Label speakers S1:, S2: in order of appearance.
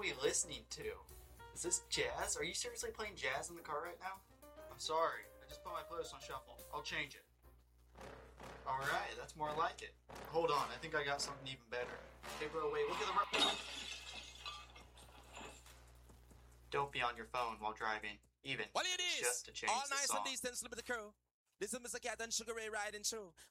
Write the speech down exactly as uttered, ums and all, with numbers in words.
S1: we listening to? Is this jazz? Are you seriously playing jazz in the car right now? I'm sorry. I just put my playlist on shuffle. I'll change it. Alright, that's more like it. Hold on, I think I got something even better. Hey bro, wait, look at the road. Don't be on your phone while driving, even
S2: What it is?
S1: just to change
S2: All
S1: the
S2: nice
S1: song.
S2: and decent with the crew. This is Mister Cat and Sugar Ray riding through.